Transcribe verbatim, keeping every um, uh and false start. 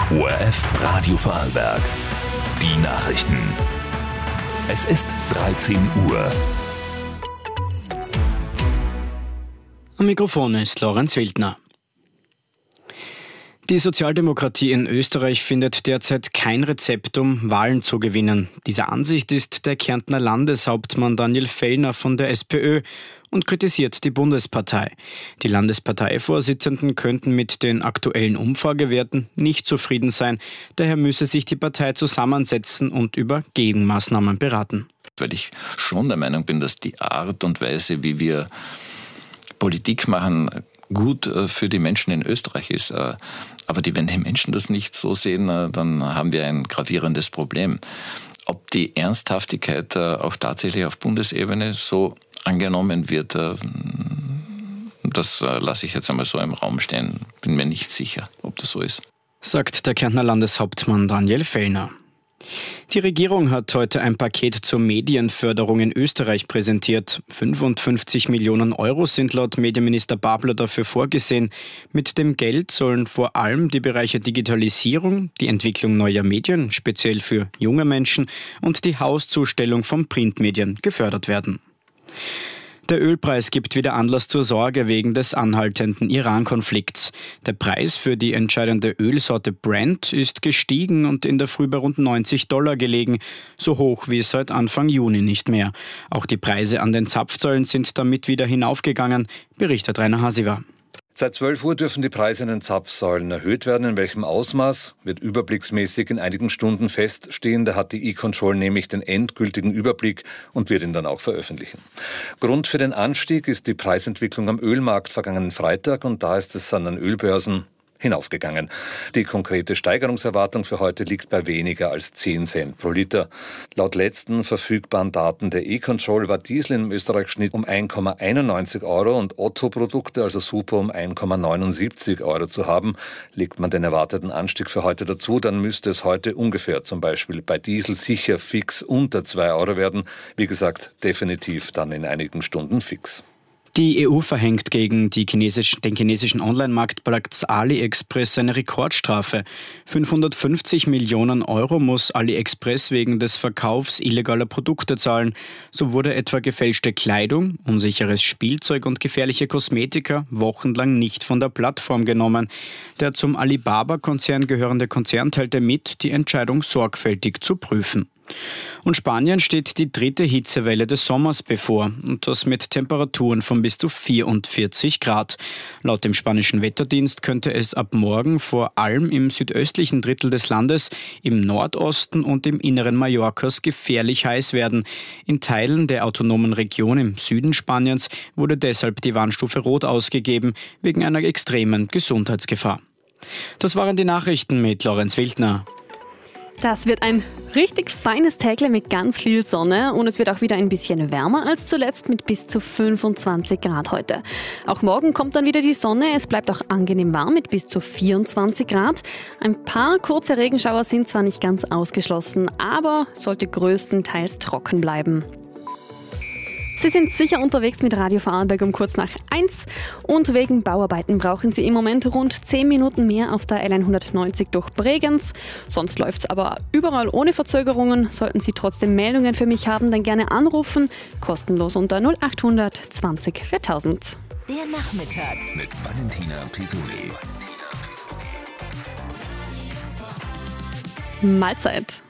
O R F Radio Vorarlberg. Die Nachrichten. Es ist dreizehn Uhr. Am Mikrofon ist Lorenz Wildner. Die Sozialdemokratie in Österreich findet derzeit kein Rezept, um Wahlen zu gewinnen. Dieser Ansicht ist der Kärntner Landeshauptmann Daniel Fellner von der SPÖ und kritisiert die Bundespartei. Die Landesparteivorsitzenden könnten mit den aktuellen Umfragewerten nicht zufrieden sein. Daher müsse sich die Partei zusammensetzen und über Gegenmaßnahmen beraten. Weil ich schon der Meinung bin, dass die Art und Weise, wie wir Politik machen, gut für die Menschen in Österreich ist. Aber die, wenn die Menschen das nicht so sehen, dann haben wir ein gravierendes Problem. Ob die Ernsthaftigkeit auch tatsächlich auf Bundesebene so angenommen wird, das lasse ich jetzt einmal so im Raum stehen. Bin mir nicht sicher, ob das so ist. Sagt der Kärntner Landeshauptmann Daniel Fellner. Die Regierung hat heute ein Paket zur Medienförderung in Österreich präsentiert. fünfundfünfzig Millionen Euro sind laut Medienminister Babler dafür vorgesehen. Mit dem Geld sollen vor allem die Bereiche Digitalisierung, die Entwicklung neuer Medien, speziell für junge Menschen, und die Hauszustellung von Printmedien gefördert werden. Der Ölpreis gibt wieder Anlass zur Sorge wegen des anhaltenden Iran-Konflikts. Der Preis für die entscheidende Ölsorte Brent ist gestiegen und in der Früh bei rund neunzig Dollar gelegen, so hoch wie seit Anfang Juni nicht mehr. Auch die Preise an den Zapfsäulen sind damit wieder hinaufgegangen, berichtet Rainer Hasiver. Seit zwölf Uhr dürfen die Preise an den Zapfsäulen erhöht werden. In welchem Ausmaß, wird überblicksmäßig in einigen Stunden feststehen. Da hat die E-Control nämlich den endgültigen Überblick und wird ihn dann auch veröffentlichen. Grund für den Anstieg ist die Preisentwicklung am Ölmarkt vergangenen Freitag und da ist es an den Ölbörsen hinaufgegangen. Die konkrete Steigerungserwartung für heute liegt bei weniger als zehn Cent pro Liter. Laut letzten verfügbaren Daten der E-Control war Diesel im Österreich-Schnitt um ein Komma einundneunzig Euro und Otto-Produkte, also Super, um ein Komma neunundsiebzig Euro zu haben. Legt man den erwarteten Anstieg für heute dazu, dann müsste es heute ungefähr zum Beispiel bei Diesel sicher fix unter zwei Euro werden. Wie gesagt, definitiv dann in einigen Stunden fix. Die E U verhängt gegen die chinesischen, den chinesischen Online-Marktplatz AliExpress eine Rekordstrafe. fünfhundertfünfzig Millionen Euro muss AliExpress wegen des Verkaufs illegaler Produkte zahlen. So wurde etwa gefälschte Kleidung, unsicheres Spielzeug und gefährliche Kosmetika wochenlang nicht von der Plattform genommen. Der zum Alibaba-Konzern gehörende Konzern teilte mit, die Entscheidung sorgfältig zu prüfen. Und Spanien steht die dritte Hitzewelle des Sommers bevor und das mit Temperaturen von bis zu vierundvierzig Grad. Laut dem spanischen Wetterdienst könnte es ab morgen vor allem im südöstlichen Drittel des Landes, im Nordosten und im Inneren Mallorcas gefährlich heiß werden. In Teilen der autonomen Region im Süden Spaniens wurde deshalb die Warnstufe Rot ausgegeben, wegen einer extremen Gesundheitsgefahr. Das waren die Nachrichten mit Lorenz Wildner. Das wird ein richtig feines Tägle mit ganz viel Sonne und es wird auch wieder ein bisschen wärmer als zuletzt mit bis zu fünfundzwanzig Grad heute. Auch morgen kommt dann wieder die Sonne, es bleibt auch angenehm warm mit bis zu vierundzwanzig Grad. Ein paar kurze Regenschauer sind zwar nicht ganz ausgeschlossen, aber sollte größtenteils trocken bleiben. Sie sind sicher unterwegs mit Radio Vorarlberg um kurz nach eins und wegen Bauarbeiten brauchen Sie im Moment rund zehn Minuten mehr auf der L hundertneunzig durch Bregenz. Sonst läuft es aber überall ohne Verzögerungen. Sollten Sie trotzdem Meldungen für mich haben, dann gerne anrufen. Kostenlos unter null acht hundert zwanzig viertausend. Der Nachmittag mit Valentina Pisoli. Mahlzeit.